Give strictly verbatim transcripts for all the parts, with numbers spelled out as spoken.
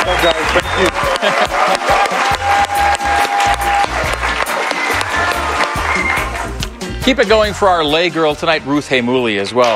Well, guys, thank you. Keep it going for our lay girl tonight, Ruth Heimuli, as well.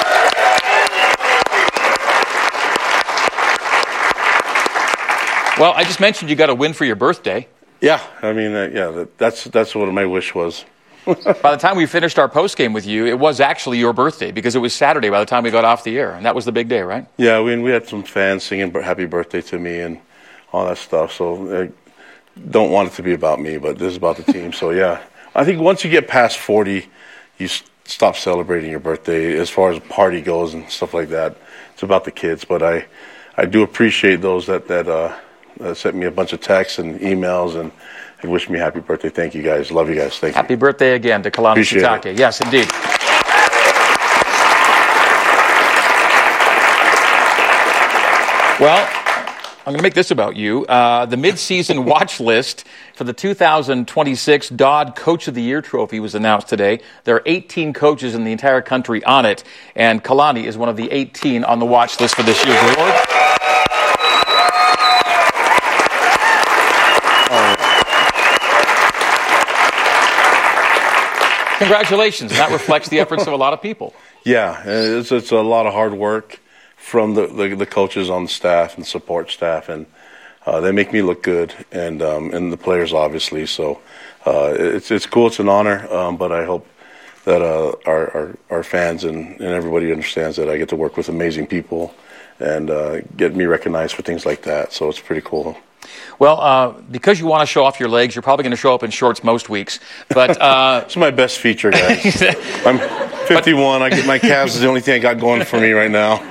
Well, I just mentioned you got a win for your birthday. Yeah, I mean, uh, yeah, that, that's that's what my wish was. By the time we finished our postgame with you, it was actually your birthday because it was Saturday by the time we got off the air, and that was the big day, right? Yeah, we we had some fans singing happy birthday to me and all that stuff, so I don't want it to be about me, but this is about the team. So, yeah, I think once you get past forty, you s- stop celebrating your birthday as far as party goes and stuff like that. It's about the kids, but I, I do appreciate those that, that uh, uh, sent me a bunch of texts and emails and, and wish me happy birthday. Thank you, guys. Love you guys. Thank Happy you. birthday again to Kalani Appreciate Sitake. it. Yes, indeed. Well, I'm going to make this about you. Uh, the mid-season watch list for the two thousand twenty-six Dodd Coach of the Year Trophy was announced today. There are eighteen coaches in the entire country on it, and Kalani is one of the eighteen on the watch list for this year's award. Congratulations. That reflects the efforts of a lot of people. Yeah, it's, it's a lot of hard work from the, the, the coaches on the staff and support staff, and uh, they make me look good, and um, and the players obviously. So uh, it's it's cool. It's an honor, um, but I hope that uh, our, our our fans and, and everybody understands that I get to work with amazing people and uh, get me recognized for things like that. So it's pretty cool. Well, uh, because you want to show off your legs, you're probably going to show up in shorts most weeks. But uh, it's my best feature, guys. I'm fifty-one. I get my calves is the only thing I got going for me right now.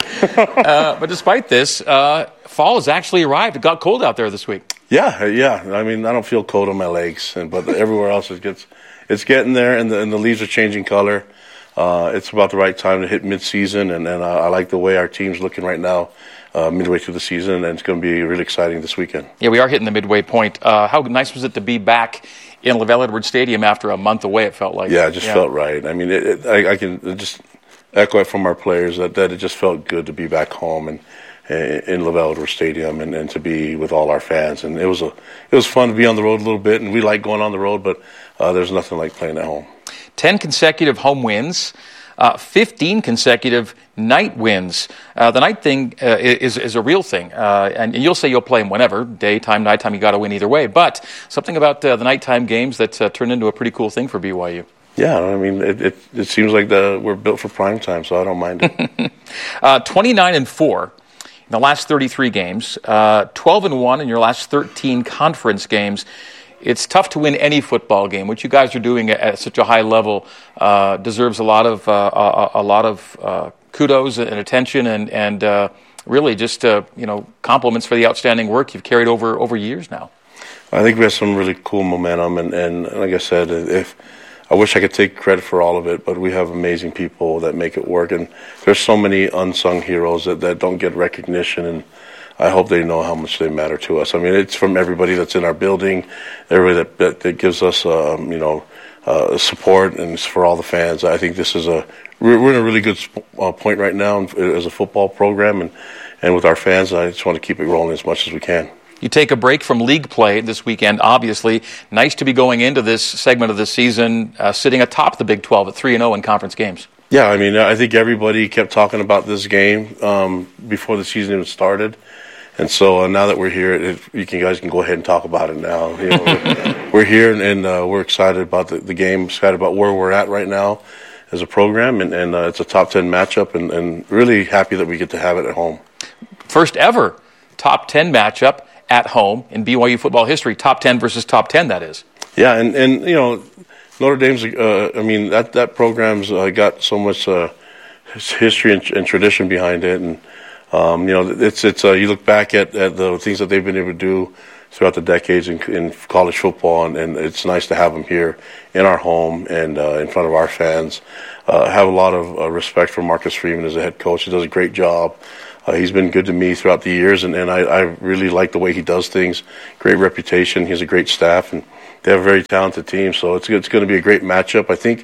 uh, but despite this, uh, fall has actually arrived. It got cold out there this week. Yeah, yeah. I mean, I don't feel cold on my legs, and but everywhere else it gets, it's getting there, and the, and the leaves are changing color. Uh, it's about the right time to hit mid-season, and, and I, I like the way our team's looking right now. Uh, midway through the season, and it's going to be really exciting this weekend. Yeah, we are hitting the midway point. Uh, how nice was it to be back in LaVell Edwards Stadium after a month away, it felt like? Yeah, it just yeah. felt right. I mean, it, it, I, I can just echo it from our players that, that it just felt good to be back home and in LaVell Edwards Stadium and, and to be with all our fans. And it was a it was fun to be on the road a little bit, and we like going on the road, but uh, there's nothing like playing at home. Ten consecutive home wins. Uh, fifteen consecutive night wins. Uh, the night thing uh, is is a real thing, uh, and, and you'll say you'll play them whenever, daytime, nighttime. You got to win either way. But something about uh, the nighttime games that uh, turned into a pretty cool thing for B Y U. Yeah, I mean, it it, it seems like the, we're built for prime time, so I don't mind it. uh, Twenty-nine and four in the last thirty-three games. Uh, Twelve and one in your last thirteen conference games. It's tough to win any football game. What you guys are doing at, at such a high level uh, deserves a lot of uh, a, a lot of uh, kudos and attention, and and uh, really just uh, you know compliments for the outstanding work you've carried over over years now. I think we have some really cool momentum, and, and like I said, if I wish I could take credit for all of it, but we have amazing people that make it work, and there's so many unsung heroes that, that don't get recognition, and I hope they know how much they matter to us. I mean, it's from everybody that's in our building, everybody that that, that gives us, um, you know, uh, support, and it's for all the fans. I think this is a we're, we're in a really good uh, point right now as a football program, and and with our fans, I just want to keep it rolling as much as we can. You take a break from league play this weekend, obviously. Nice to be going into this segment of the season uh, sitting atop the Big twelve at three and oh in conference games. Yeah, I mean, I think everybody kept talking about this game um, before the season even started. And so uh, now that we're here, it, you can, guys can go ahead and talk about it now. You know, we're, we're here, and, and uh, we're excited about the, the game, excited about where we're at right now as a program, and, and uh, it's a top ten matchup, and, and really happy that we get to have it at home. First ever top ten matchup at home in B Y U football history, top ten versus top ten, that is. Yeah, and, and you know, Notre Dame's, uh, I mean, that, that program's uh, got so much uh, history and, and tradition behind it, and Um, you know, it's it's. Uh, you look back at, at the things that they've been able to do throughout the decades in, in college football, and, and it's nice to have them here in our home and uh, in front of our fans. Uh, I have a lot of uh, respect for Marcus Freeman as a head coach. He does a great job. Uh, he's been good to me throughout the years, and, and I, I really like the way he does things. Great reputation. He has a great staff, and they have a very talented team. So it's it's going to be a great matchup. I think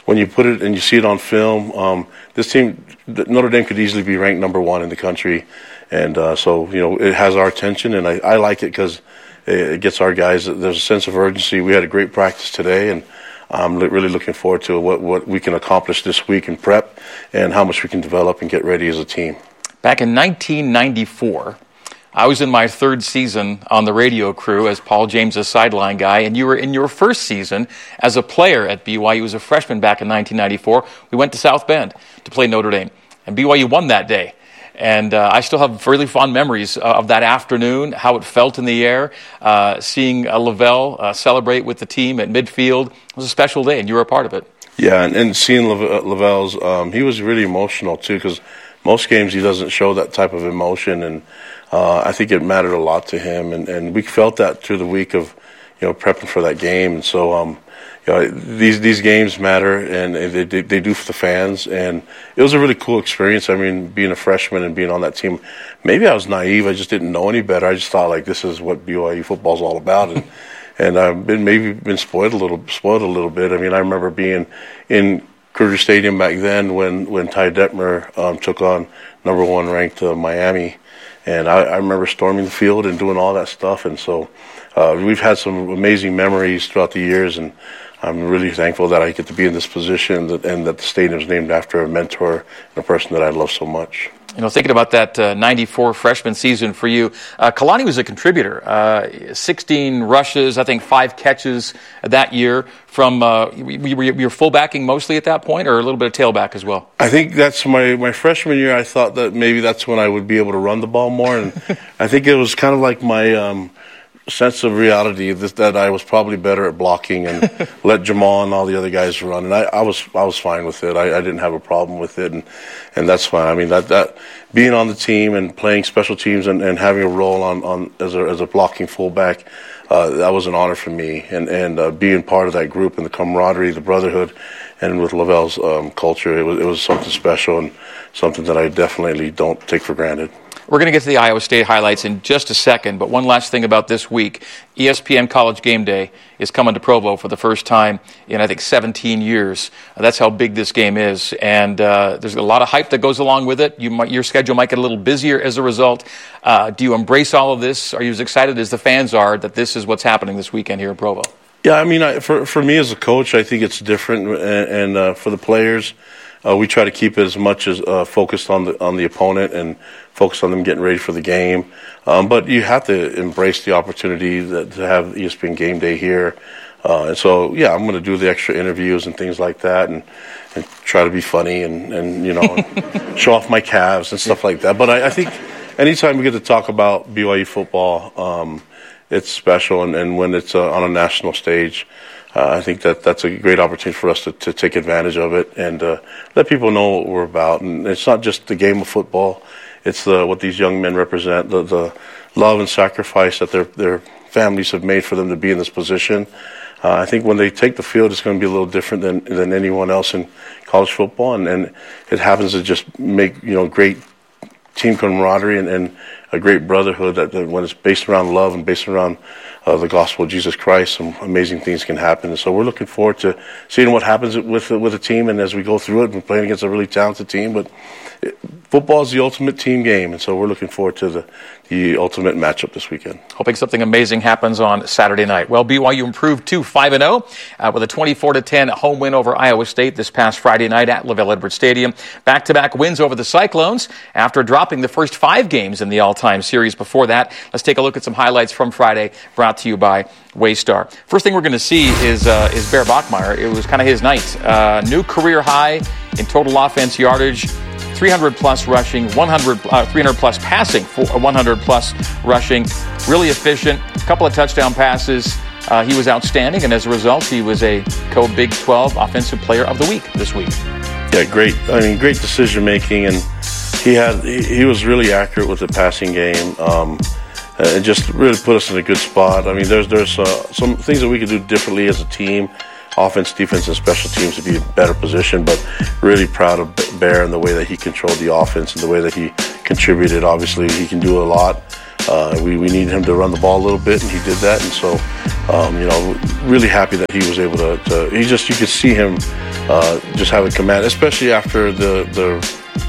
when you put it and you see it on film, um, this team, Notre Dame could easily be ranked number one in the country. And uh, so, you know, it has our attention, and I, I like it because it gets our guys, there's a sense of urgency. We had a great practice today, and I'm really looking forward to what, what we can accomplish this week in prep and how much we can develop and get ready as a team. Back in nineteen ninety-four, I was in my third season on the radio crew as Paul James' sideline guy, and you were in your first season as a player at B Y U as a freshman back in nineteen ninety-four. We went to South Bend to play Notre Dame, and B Y U won that day. And uh, I still have really fond memories uh, of that afternoon, how it felt in the air, uh, seeing uh, Lavelle uh, celebrate with the team at midfield. It was a special day, and you were a part of it. Yeah, and, and seeing Lavelle's, um, he was really emotional, too, because most games he doesn't show that type of emotion, and uh, I think it mattered a lot to him. And, and we felt that through the week of, you know, prepping for that game. And so, um, you know, these these games matter, and they, they they do for the fans. And it was a really cool experience. I mean, being a freshman and being on that team. Maybe I was naive. I just didn't know any better. I just thought, like, this is what B Y U football is all about. And and I've been maybe been spoiled a little spoiled a little bit. I mean, I remember being in Cougar Stadium back then when when Ty Detmer um, took on number one ranked uh, Miami, and I, I remember storming the field and doing all that stuff. And so uh, we've had some amazing memories throughout the years, and I'm really thankful that I get to be in this position that, and that the stadium is named after a mentor and a person that I love so much. You know, thinking about that uh, ninety-four freshman season for you, uh, Kalani was a contributor. Uh, sixteen rushes, I think five catches that year. From uh, you were you fullbacking mostly at that point, or a little bit of tailback as well? I think that's my, my freshman year. I thought that maybe that's when I would be able to run the ball more, and I think it was kind of like my um, sense of reality that, that I was probably better at blocking and let Jamal and all the other guys run, and I, I was I was fine with it. I, I didn't have a problem with it, and and that's fine. I mean that that being on the team and playing special teams and, and having a role on, on as a as a blocking fullback, uh, that was an honor for me, and and uh, being part of that group and the camaraderie, the brotherhood, and with Lavelle's um, culture, it was it was something special and something that I definitely don't take for granted. We're going to get to the Iowa State highlights in just a second, but one last thing about this week. E S P N College Game Day is coming to Provo for the first time in, I think, seventeen years. Uh, that's how big this game is, and uh, there's a lot of hype that goes along with it. You might, your schedule might get a little busier as a result. Uh, do you embrace all of this? Are you as excited as the fans are that this is what's happening this weekend here in Provo? Yeah, I mean, I, for for me as a coach, I think it's different, and, and uh, for the players, uh, we try to keep it as much as uh, focused on the on the opponent and focus on them getting ready for the game. Um, but you have to embrace the opportunity that, to have E S P N Game Day here. Uh, and so, yeah, I'm going to do the extra interviews and things like that, and, and try to be funny and, and you know, show off my calves and stuff like that. But I, I think anytime we get to talk about B Y U football, um, it's special. And, and when it's uh, on a national stage, uh, I think that that's a great opportunity for us to, to take advantage of it and uh, let people know what we're about. And it's not just the game of football. It's the, what these young men represent, the, the love and sacrifice that their their families have made for them to be in this position. Uh, I think when they take the field, it's going to be a little different than than anyone else in college football, and, and it happens to just make you know great team camaraderie and, and a great brotherhood that, that when it's based around love and based around uh, the gospel of Jesus Christ, some amazing things can happen. And so we're looking forward to seeing what happens with with the team, and as we go through it, we're playing against a really talented team, but it, football is the ultimate team game, and so we're looking forward to the, the ultimate matchup this weekend. Hoping something amazing happens on Saturday night. Well, B Y U improved to five and oh uh, with a twenty-four to ten home win over Iowa State this past Friday night at LaVell Edwards Stadium. Back-to-back wins over the Cyclones after dropping the first five games in the all-time series before that. Let's take a look at some highlights from Friday, brought to you by Waystar. First thing we're going to see is uh, is Bear Bachmeier. It was kind of his night. Uh, new career high in total offense yardage, three hundred plus rushing, one hundred, uh, three hundred plus passing, one hundred plus rushing. Really efficient. A couple of touchdown passes. Uh, he was outstanding, and as a result, he was a co-Big twelve Offensive Player of the Week this week. Yeah, great. I mean, great decision making, and he had he, he was really accurate with the passing game. Um, and just really put us in a good spot. I mean, there's there's uh, some things that we could do differently as a team. Offense, defense, and special teams to be in a better position, but really proud of Bear and the way that he controlled the offense and the way that he contributed. Obviously, he can do a lot. Uh, we, we need him to run the ball a little bit, and he did that. And so, um, you know, really happy that he was able to, to. He just, you could see him uh, just having command, especially after the the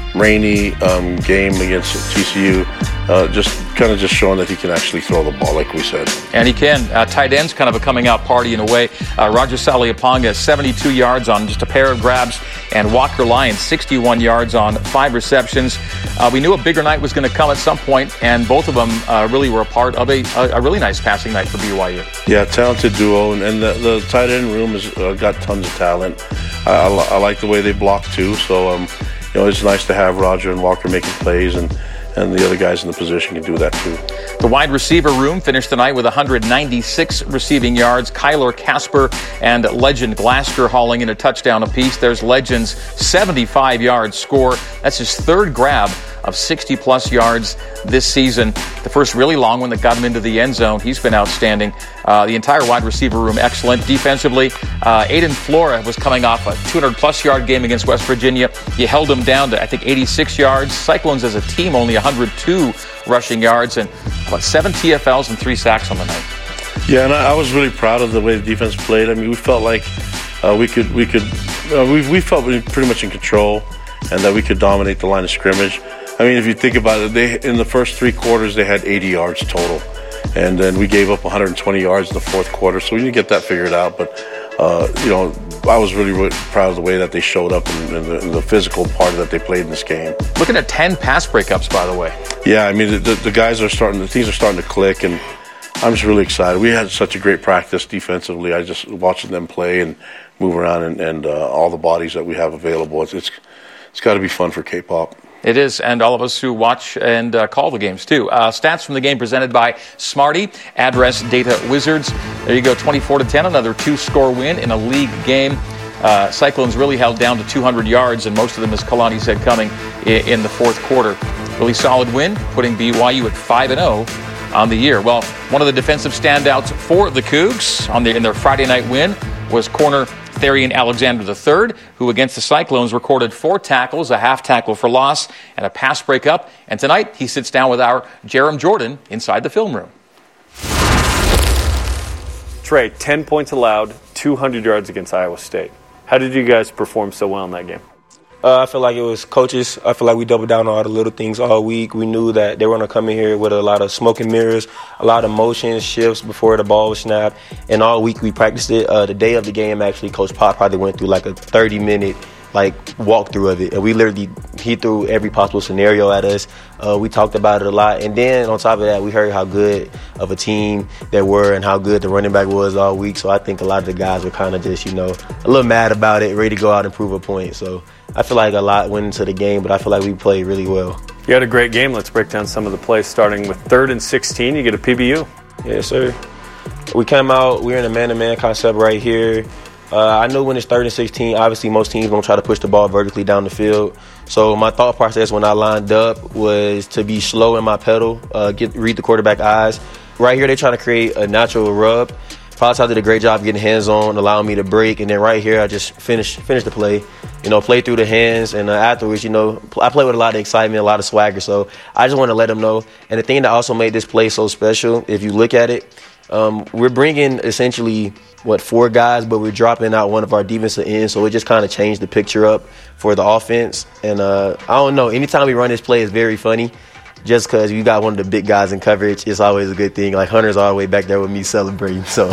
rainy um, game against T C U. Uh, just kind of just showing that he can actually throw the ball, like we said. And he can. Uh, tight end's kind of a coming out party in a way. Uh, Roger Saliaponga, seventy-two yards on just a pair of grabs, and Walker Lyon, sixty-one yards on five receptions. Uh, we knew a bigger night was going to come at some point, and both of them uh, really were a part of a, a, a really nice passing night for B Y U. Yeah, talented duo, and, and the, the tight end room has uh, got tons of talent. I, I, I like the way they block too, so um, you know, it's nice to have Roger and Walker making plays, and and the other guys in the position can do that too. The wide receiver room finished the night with one hundred ninety-six receiving yards. Kyler Casper and Legend Glasgow hauling in a touchdown apiece. There's Legend's seventy-five yard score. That's his third grab of sixty plus yards this season. The first really long one that got him into the end zone. He's been outstanding. Uh, the entire wide receiver room excellent. Defensively, uh, Aiden Flora was coming off a two hundred plus yard game against West Virginia. He held him down to, I think, eighty-six yards. Cyclones as a team only one hundred two rushing yards, and about seven T F Ls and three sacks on the night. Yeah, and I, I was really proud of the way the defense played. I mean, we felt like uh, we could, we could, uh, we, we felt we were pretty much in control, and that we could dominate the line of scrimmage. I mean, if you think about it, they in the first three quarters they had eighty yards total, and then we gave up one hundred twenty yards in the fourth quarter. So we need to get that figured out. But uh, you know, I was really, really proud of the way that they showed up and, and, the, and the physical part that they played in this game. Looking at ten pass breakups, by the way. Yeah, I mean, the, the, the guys are starting, the things are starting to click, and I'm just really excited. We had such a great practice defensively. I just watching them play and move around, and, and uh, all the bodies that we have available. It's it's, it's got to be fun for K-pop. It is, and all of us who watch and uh, call the games, too. Uh, stats from the game presented by Smarty, Address Data Wizards. There you go, twenty-four to ten, another two-score win in a league game. Uh, Cyclones really held down to two hundred yards, and most of them, as Kalani said, coming in, in the fourth quarter. Really solid win, putting B Y U at five and oh on the year. Well, one of the defensive standouts for the Cougs on the, in their Friday night win was corner Therian Alexander the third, who against the Cyclones recorded four tackles, a half tackle for loss, and a pass breakup. And tonight, he sits down with our Jerem Jordan inside the film room. Trey, ten points allowed, two hundred yards against Iowa State. How did you guys perform so well in that game? Uh, I feel like it was coaches. I feel like we doubled down on all the little things all week. We knew that they were going to come in here with a lot of smoke and mirrors, a lot of motion shifts before the ball was snapped. And all week we practiced it. Uh, the day of the game, actually, Coach Pop probably went through like a thirty-minute like walkthrough of it. And we literally, he threw every possible scenario at us. Uh, we talked about it a lot. And then on top of that, we heard how good of a team they were and how good the running back was all week. So I think a lot of the guys were kind of just, you know, a little mad about it, ready to go out and prove a point. So I feel like a lot went into the game, but I feel like we played really well. You had a great game. Let's break down some of the plays, starting with third and sixteen. You get a P B U. Yes, sir. We came out, we were in a man-to-man concept right here. Uh, I knew when it's third and sixteen, obviously most teams don't try to push the ball vertically down the field. So my thought process when I lined up was to be slow in my pedal, uh, get read the quarterback eyes. Right here, they're trying to create a natural rub. Palatine did a great job getting hands on, allowing me to break, and then right here I just finished finished the play. You know, play through the hands, and uh, afterwards, you know, I play with a lot of excitement, a lot of swagger. So I just want to let them know. And the thing that also made this play so special, if you look at it, um, we're bringing essentially what four guys, but we're dropping out one of our defensive ends. So it just kind of changed the picture up for the offense. And uh, I don't know, anytime we run this play, it's very funny. Just because you got one of the big guys in coverage, it's always a good thing. Like, Hunter's all the way back there with me celebrating. So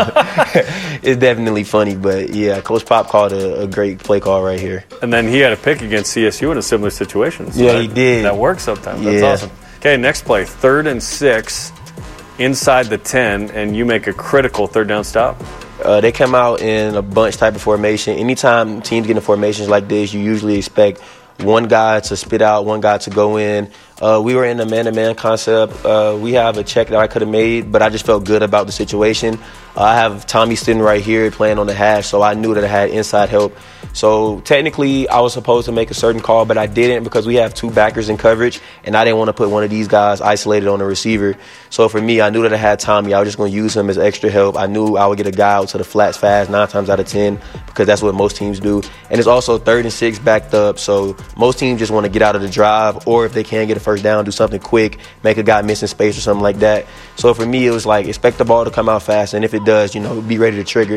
it's definitely funny. But, yeah, Coach Pop called a, a great play call right here. And then he had a pick against C S U in a similar situation. So yeah, that, he did. That works sometimes. That's yeah. awesome. Okay, next play, third and six, inside the ten, and you make a critical third down stop. Uh, they come out in a bunch type of formation. Anytime teams get in formations like this, you usually expect one guy to spit out, one guy to go in. Uh, we were in a man-to-man concept. Uh, we have a check that I could have made, but I just felt good about the situation. Uh, I have Tommy sitting right here playing on the hash, so I knew that I had inside help. So technically, I was supposed to make a certain call, but I didn't because we have two backers in coverage, and I didn't want to put one of these guys isolated on the receiver. So for me, I knew that I had Tommy. I was just going to use him as extra help. I knew I would get a guy out to the flats fast nine times out of ten because that's what most teams do. And it's also third and six backed up, so most teams just want to get out of the drive, or if they can get a first down, do something quick, make a guy miss in space or something like that. So for me, it was like expect the ball to come out fast, and if it does, you know, be ready to trigger.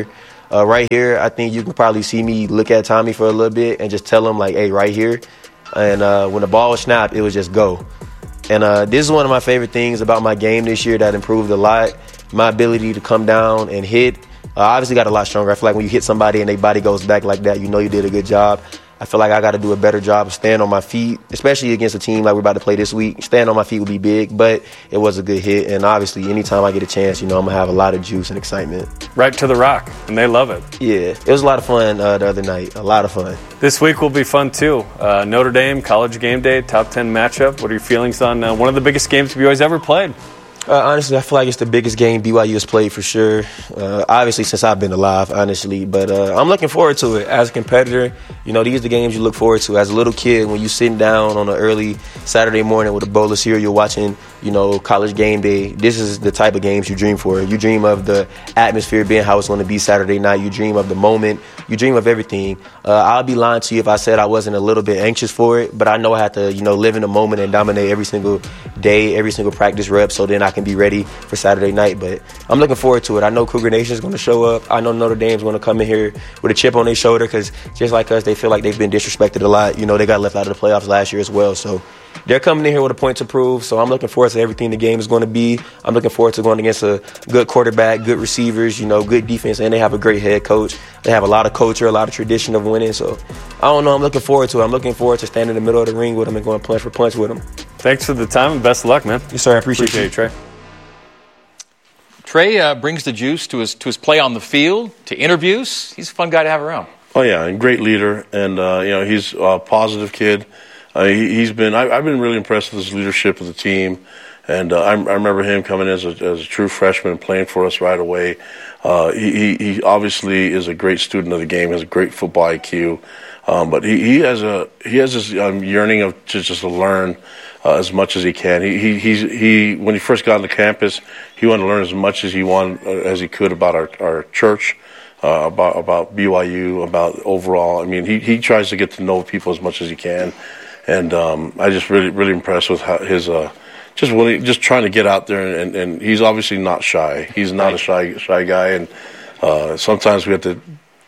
Uh, right here, I think you can probably see me look at Tommy for a little bit and just tell him, like, hey, right here. And uh, when the ball was snapped, it was just go. And uh, this is one of my favorite things about my game this year that improved a lot. My ability to come down and hit. Uh, obviously got a lot stronger. I feel like when you hit somebody and their body goes back like that, you know you did a good job. I feel like I got to do a better job of staying on my feet, especially against a team like we're about to play this week. Staying on my feet would be big, but it was a good hit. And obviously, anytime I get a chance, you know, I'm going to have a lot of juice and excitement. Right to the rock, and they love it. Yeah, it was a lot of fun uh, the other night. A lot of fun. This week will be fun, too. Uh, Notre Dame, College Game Day, top ten matchup. What are your feelings on uh, one of the biggest games B Y U's ever played? Uh, honestly, I feel like it's the biggest game B Y U has played for sure. Uh, obviously, since I've been alive, honestly. But uh, I'm looking forward to it. As a competitor, you know, these are the games you look forward to. As a little kid, when you're sitting down on an early Saturday morning with a bowl of cereal watching, you know, College Game Day, this is the type of games you dream for. You dream of the atmosphere being how it's going to be Saturday night. You dream of the moment. You dream of everything. Uh, I'll be lying to you if I said I wasn't a little bit anxious for it, but I know I have to, you know, live in the moment and dominate every single day, every single practice rep, so then I can be ready for Saturday night. But I'm looking forward to it. I know Cougar Nation is going to show up. I know Notre Dame's going to come in here with a chip on their shoulder because just like us, they feel like they've been disrespected a lot. You know, they got left out of the playoffs last year as well. So they're coming in here with a point to prove. So I'm looking forward to everything the game is going to be. I'm looking forward to going against a good quarterback, good receivers, you know, good defense, and they have a great head coach. They have a lot of culture, a lot of tradition of winning. So I don't know. I'm looking forward to it. I'm looking forward to standing in the middle of the ring with them and going punch for punch with them. Thanks for the time and best of luck, man. Yes, sir. I appreciate, appreciate you, Trey. Trey uh, brings the juice to his to his play on the field, to interviews. He's a fun guy to have around. Oh yeah, and great leader, and uh, you know he's a positive kid. Uh, he, he's been I, I've been really impressed with his leadership of the team, and uh, I, I remember him coming as a, as a true freshman and playing for us right away. Uh, he, he obviously is a great student of the game, has a great football I Q, um, but he, he has a he has this um, yearning of to just to learn uh, as much as he can. He he he's, he when he first got on the campus, he wanted to learn as much as he wanted uh, as he could about our our church. Uh, about about B Y U, about overall. I mean, he, he tries to get to know people as much as he can, and um, I just really really impressed with how his uh, just willing, just trying to get out there, and, and he's obviously not shy. He's not a shy shy guy, and uh, sometimes we have to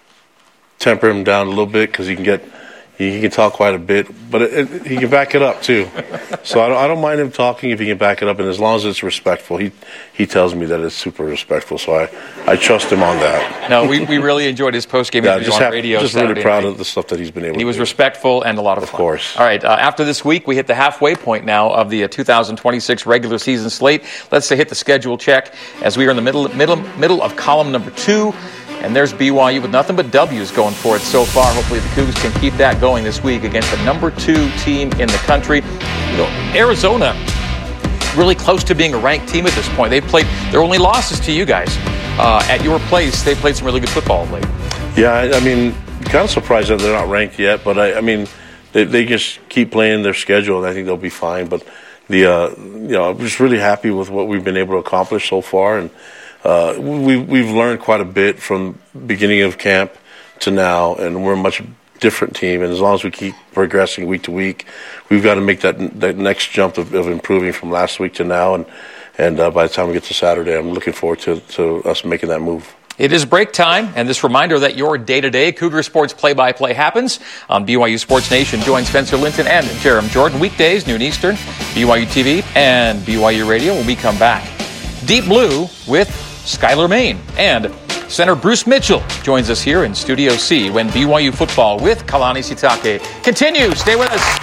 temper him down a little bit because he can get he, he can talk quite a bit, but it, it, he can back it up too. So I don't, I don't mind him talking if he can back it up, and as long as it's respectful, he he tells me that it's super respectful. So I, I trust him on that. No, we, we really enjoyed his post game yeah, interview just on have, radio. Just Saturday really proud night. of the stuff that he's been able. He to was do. respectful and a lot of, of fun. Of course. All right. Uh, after this week, we hit the halfway point now of the uh, two thousand twenty-six regular season slate. Let's uh, hit the schedule check as we are in the middle middle middle of column number two. And there's B Y U with nothing but W's going for it so far. Hopefully the Cougars can keep that going this week against the number two team in the country. You know, Arizona, really close to being a ranked team at this point. They've played their only losses to you guys. Uh, at your place, they played some really good football of late. Yeah, I, I mean, kind of surprised that they're not ranked yet. But, I, I mean, they, they just keep playing their schedule, and I think they'll be fine. But, the uh, you know, I'm just really happy with what we've been able to accomplish so far. And Uh, we, we've learned quite a bit from beginning of camp to now, and we're a much different team. And as long as we keep progressing week to week, we've got to make that that next jump of, of improving from last week to now. And and uh, by the time we get to Saturday, I'm looking forward to, to us making that move. It is break time, and this reminder that your day-to-day Cougar Sports play-by-play happens on B Y U Sports Nation. Join Spencer Linton and Jerem Jordan weekdays, noon Eastern, B Y U T V and B Y U Radio when we come back. Deep Blue with Skylar Main, and center Bruce Mitchell joins us here in Studio C when B Y U football with Kalani Sitake continues. Stay with us.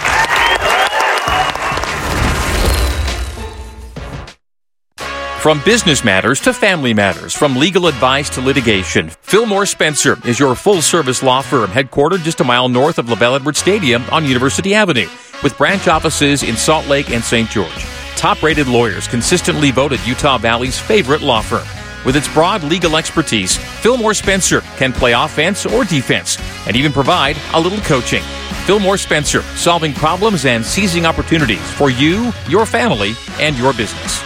From business matters to family matters, from legal advice to litigation, Fillmore Spencer is your full-service law firm headquartered just a mile north of LaBelle Edwards Stadium on University Avenue, with branch offices in Salt Lake and Saint George. Top-rated lawyers consistently voted Utah Valley's favorite law firm. With its broad legal expertise, Fillmore Spencer can play offense or defense and even provide a little coaching. Fillmore Spencer, solving problems and seizing opportunities for you, your family, and your business.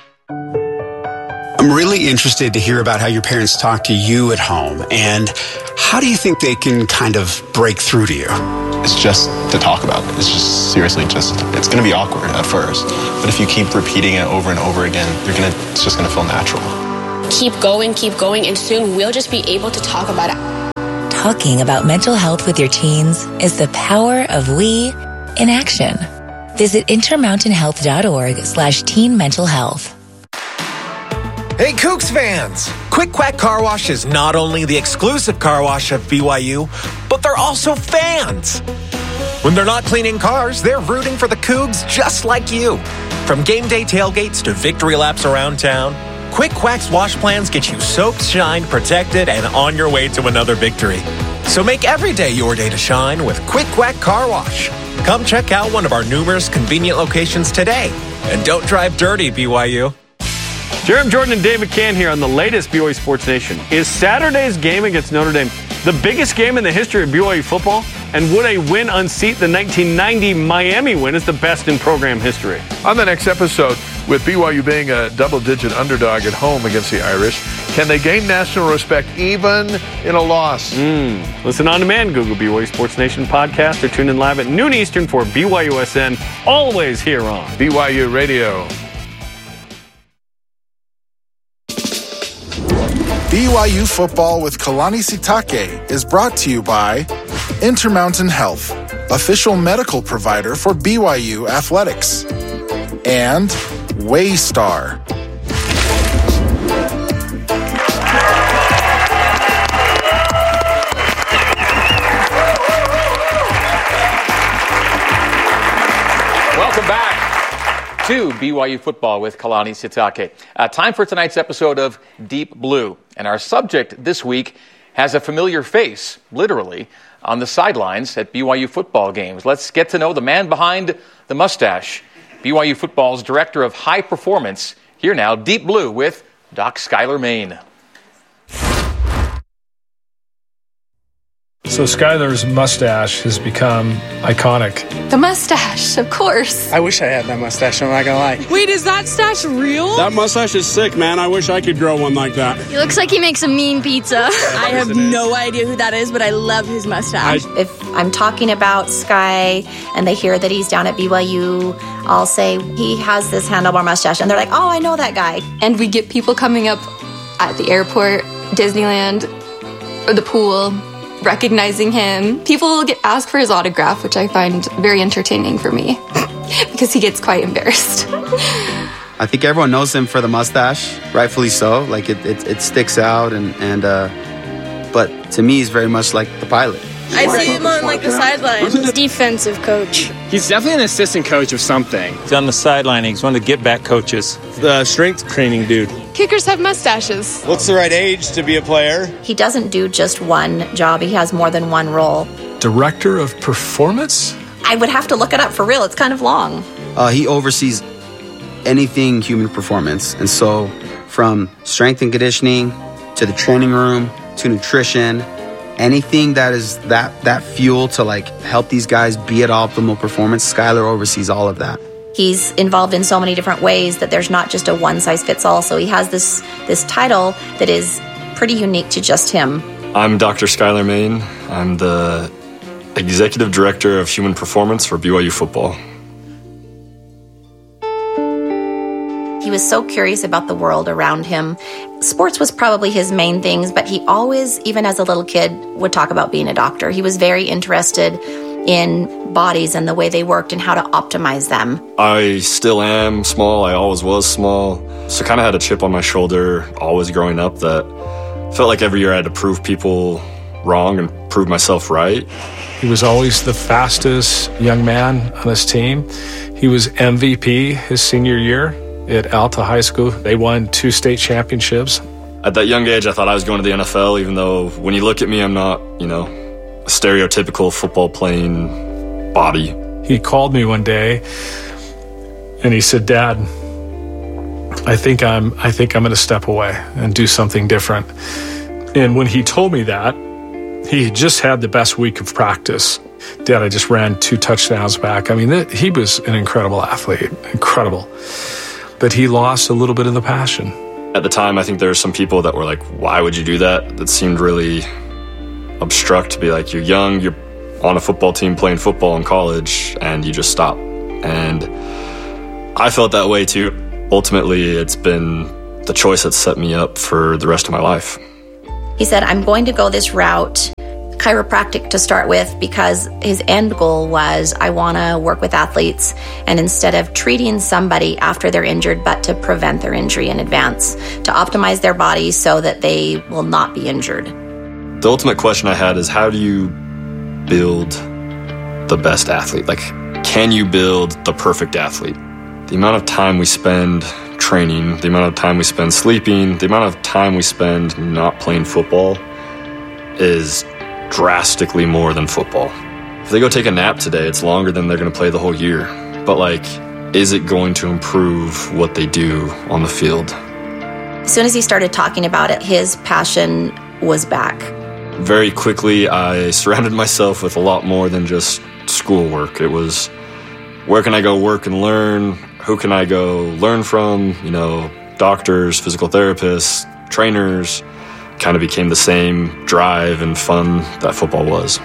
I'm really interested to hear about how your parents talk to you at home, and how do you think they can kind of break through to you? It's just to talk about it. It's just seriously just, it's going to be awkward at first. But if you keep repeating it over and over again, you're gonna, it's just going to feel natural. keep going, keep going, and soon we'll just be able to talk about it. Talking about mental health with your teens is the power of we in action. Visit intermountainhealth.org slash teen mental health. Hey, Cougs fans! Quick Quack Car Wash is not only the exclusive car wash of B Y U, but they're also fans. When they're not cleaning cars, they're rooting for the Cougs just like you. From game day tailgates to victory laps around town, Quick Quack's wash plans get you soaked, shined, protected, and on your way to another victory. So make every day your day to shine with Quick Quack Car Wash. Come check out one of our numerous convenient locations today. And don't drive dirty, B Y U. Jeremy Jordan and Dave McCann here on the latest B Y U Sports Nation. Is Saturday's game against Notre Dame the biggest game in the history of B Y U football? And would a win unseat the nineteen ninety Miami win as the best in program history? On the next episode, with B Y U being a double-digit underdog at home against the Irish, can they gain national respect even in a loss? Mm. Listen on demand, Google B Y U Sports Nation podcast, or tune in live at noon Eastern for B Y U S N, always here on B Y U Radio. B Y U Football with Kalani Sitake is brought to you by Intermountain Health, official medical provider for B Y U Athletics, and Waystar. Welcome back to B Y U Football with Kalani Sitake. Uh, time for tonight's episode of Deep Blue. And our subject this week has a familiar face, literally, on the sidelines at B Y U football games. Let's get to know the man behind the mustache, B Y U football's director of high performance. Here now, Deep Blue with Doc Skylar Main. So Skylar's mustache has become iconic. The mustache, of course. I wish I had that mustache, I'm not gonna lie. Wait, is that stash real? That mustache is sick, man. I wish I could grow one like that. He looks like he makes a mean pizza. I have no idea who that is, but I love his mustache. I, if I'm talking about Sky and they hear that he's down at B Y U, I'll say he has this handlebar mustache. And they're like, oh, I know that guy. And we get people coming up at the airport, Disneyland, or the pool, recognizing him. People will get asked for his autograph, which I find very entertaining for me because he gets quite embarrassed. I think everyone knows him for the mustache, rightfully so. Like it, it, it sticks out, and and uh, but to me, he's very much like the pilot. I see him on like the sideline. He's defensive coach. He's definitely an assistant coach of something. He's on the sideline. He's one of the get-back coaches. The strength training dude. Kickers have mustaches. What's the right age to be a player? He doesn't do just one job. He has more than one role. Director of performance? I would have to look it up for real. It's kind of long. Uh, he oversees anything human performance. And so from strength and conditioning to the training room to nutrition, anything that is that that fuel to like help these guys be at optimal performance, Skylar oversees all of that. He's involved in so many different ways that there's not just a one-size-fits-all. So he has this this title that is pretty unique to just him. I'm Doctor Skylar Main. I'm the Executive Director of Human Performance for B Y U Football. He was so curious about the world around him. Sports was probably his main things, but he always, even as a little kid, would talk about being a doctor. He was very interested in bodies and the way they worked and how to optimize them. I still am small. I always was small. So kind of had a chip on my shoulder always growing up that felt like every year I had to prove people wrong and prove myself right. He was always the fastest young man on his team. He was M V P his senior year at Alta High School. They won two state championships. At that young age, I thought I was going to the N F L, even though when you look at me, I'm not, you know, a stereotypical football playing body. He called me one day and he said, Dad, I think I'm I think I'm going to step away and do something different. And when he told me that, he just had the best week of practice. Dad, I just ran two touchdowns back. I mean, th- he was an incredible athlete, incredible. But he lost a little bit of the passion. At the time, I think there were some people that were like, why would you do that? That seemed really obstruct to be like, you're young, you're on a football team playing football in college, and you just stop. And I felt that way too. Ultimately, it's been the choice that set me up for the rest of my life. He said, I'm going to go this route, chiropractic to start with, because his end goal was, I want to work with athletes, and instead of treating somebody after they're injured, but to prevent their injury in advance, to optimize their body so that they will not be injured. The ultimate question I had is, how do you build the best athlete? Like, can you build the perfect athlete? The amount of time we spend training, the amount of time we spend sleeping, the amount of time we spend not playing football is drastically more than football. If they go take a nap today, it's longer than they're going to play the whole year. But, like, is it going to improve what they do on the field? As soon as he started talking about it, his passion was back. Very quickly, I surrounded myself with a lot more than just schoolwork. It was, where can I go work and learn? Who can I go learn from? You know, doctors, physical therapists, trainers. Kind of became the same drive and fun that football was.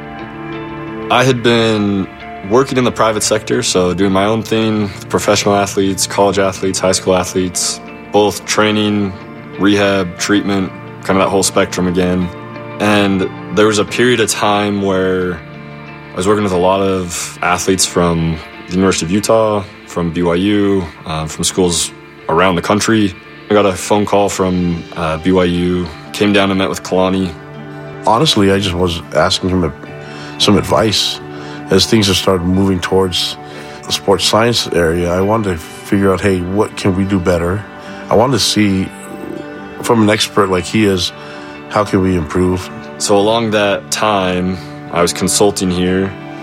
I had been working in the private sector, so doing my own thing with professional athletes, college athletes, high school athletes, both training, rehab, treatment, kind of that whole spectrum again. And there was a period of time where I was working with a lot of athletes from the University of Utah, from B Y U, uh, from schools around the country. I got a phone call from uh, B Y U, came down and met with Kalani. Honestly, I just was asking him a, some advice. As things have started moving towards the sports science area, I wanted to figure out, hey, what can we do better? I wanted to see, from an expert like he is, how can we improve? So along that time, I was consulting here,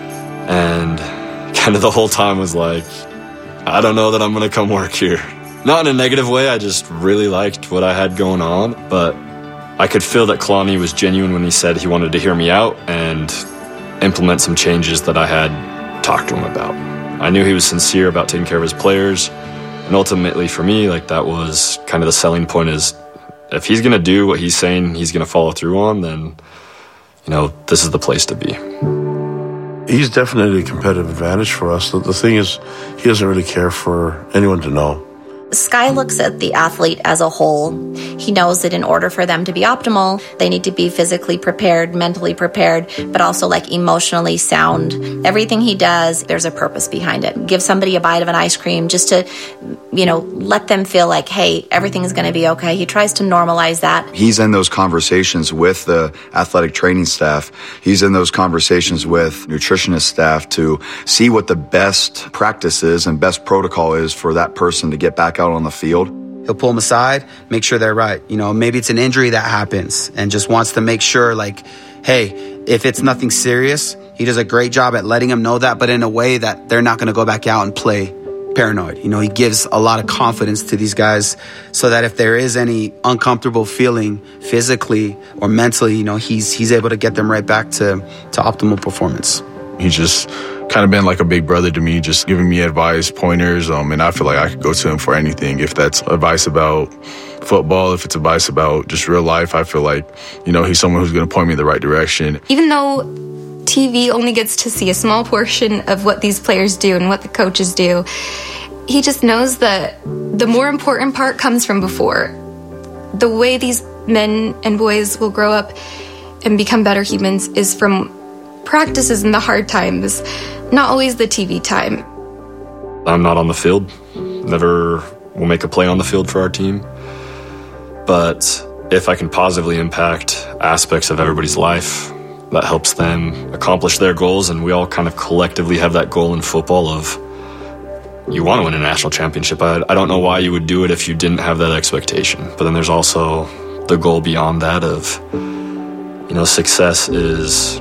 and kind of the whole time was like, I don't know that I'm going to come work here. Not in a negative way, I just really liked what I had going on, but I could feel that Kalani was genuine when he said he wanted to hear me out and implement some changes that I had talked to him about. I knew he was sincere about taking care of his players, and ultimately for me, like, that was kind of the selling point, is if he's going to do what he's saying he's going to follow through on, then, you know, this is the place to be. He's definitely a competitive advantage for us. The, the thing is, he doesn't really care for anyone to know. Sky looks at the athlete as a whole. He knows that in order for them to be optimal, they need to be physically prepared, mentally prepared, but also like emotionally sound. Everything he does, there's a purpose behind it. Give somebody a bite of an ice cream just to, you know, let them feel like, hey, everything's going to be okay. He tries to normalize that. He's in those conversations with the athletic training staff. He's in those conversations with nutritionist staff to see what the best practice is and best protocol is for that person to get back out on the field. He'll pull them aside, make sure they're right. You know, maybe it's an injury that happens and just wants to make sure, like, hey, if it's nothing serious, he does a great job at letting them know that, but in a way that they're not going to go back out and play paranoid. You know, he gives a lot of confidence to these guys so that if there is any uncomfortable feeling physically or mentally, you know, he's he's able to get them right back to, to optimal performance. He's just kind of been like a big brother to me, just giving me advice, pointers, um, and I feel like I could go to him for anything. If that's advice about football, if it's advice about just real life, I feel like, you know, he's someone who's going to point me in the right direction. Even though T V only gets to see a small portion of what these players do and what the coaches do, he just knows that the more important part comes from before. The way these men and boys will grow up and become better humans is from practices in the hard times, not always the T V time. I'm not on the field. Never will make a play on the field for our team. But if I can positively impact aspects of everybody's life, that helps them accomplish their goals, and we all kind of collectively have that goal in football of, you want to win a national championship. I, I don't know why you would do it if you didn't have that expectation. But then there's also the goal beyond that of, you know, success is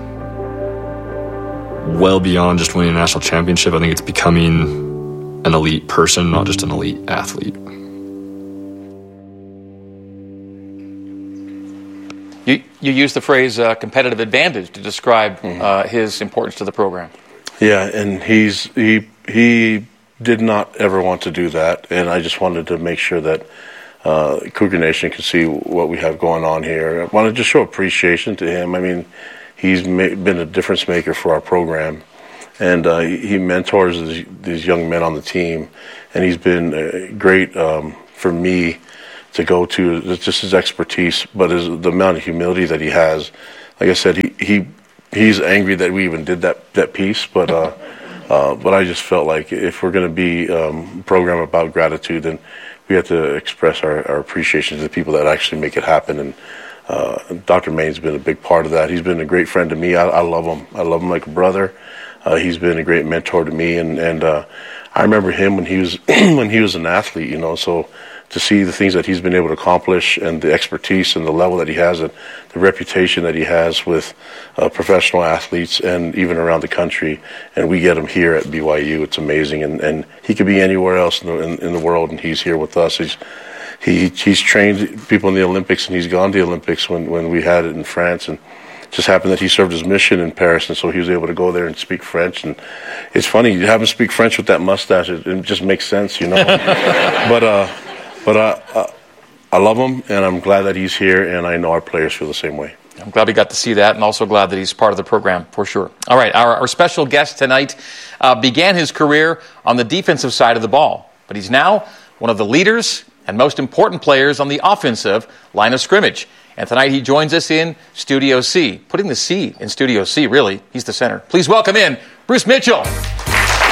well beyond just winning a national championship. I think it's becoming an elite person, not just an elite athlete. You, you use the phrase uh, competitive advantage to describe mm-hmm. uh, his importance to the program. Yeah, and he's he he did not ever want to do that, and I just wanted to make sure that uh, Cougar Nation could see what we have going on here. I wanted to show appreciation to him. I mean, he's ma- been a difference maker for our program, and uh, he mentors these, these young men on the team, and he's been uh, great um, for me to go to. It's just his expertise, but his, the amount of humility that he has. Like I said, he, he he's angry that we even did that, that piece, but uh, uh, but I just felt like if we're going to be um, a program about gratitude, then we have to express our, our appreciation to the people that actually make it happen. And uh, Doctor Main's been a big part of that. He's been a great friend to me. I, I love him. I love him like a brother. Uh, he's been a great mentor to me, and and uh, I remember him when he was when he was an athlete. You know, so to see the things that he's been able to accomplish and the expertise and the level that he has and the reputation that he has with uh, professional athletes and even around the country, and we get him here at B Y U. It's amazing, and, and he could be anywhere else in the, in, in the world, and he's here with us. He's he he's trained people in the Olympics, and he's gone to the Olympics when, when we had it in France, and just happened that he served his mission in Paris, and so he was able to go there and speak French. And it's funny, you have him speak French with that mustache, it, it just makes sense, you know. but uh, but uh, uh, I love him, and I'm glad that he's here, and I know our players feel the same way. I'm glad we got to see that, and also glad that he's part of the program, for sure. All right, our, our special guest tonight uh, began his career on the defensive side of the ball, but he's now one of the leaders and most important players on the offensive line of scrimmage. And tonight he joins us in Studio C. Putting the C in Studio C, really. He's the center. Please welcome in Bruce Mitchell.